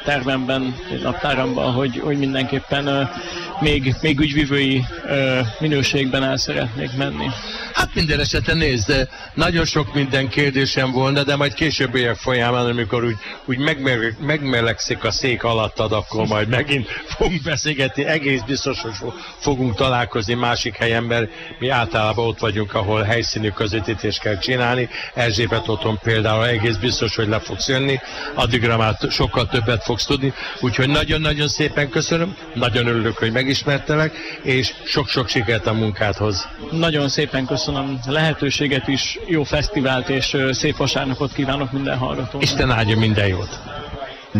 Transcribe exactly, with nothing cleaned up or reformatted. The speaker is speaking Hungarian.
tervemben, naptáramban, hogy, hogy mindenképpen még, még ügyvivői minőségben el szeretnék menni. Hát minden esetben nézd, de nagyon sok minden kérdésem volna, de majd későbbiek folyamán, amikor úgy, úgy megmeleg, megmelegszik a szék alattad, akkor majd megint fogunk beszélgetni. Egész biztos, hogy fogunk találkozni másik helyen, mert mi általában ott vagyunk, ahol helyszínű közvetítést kell csinálni. Erzsébet otthon például egész biztos, hogy le fogsz jönni, addigra már sokkal többet fogsz tudni. Úgyhogy nagyon-nagyon szépen köszönöm, nagyon örülök, hogy megismertelek, és sok-sok sikert a munkádhoz. Nagyon szépen köszönöm a lehetőséget is, jó fesztivált és szép vasárnapot kívánok minden hallgatónak. Isten áldja, minden jót!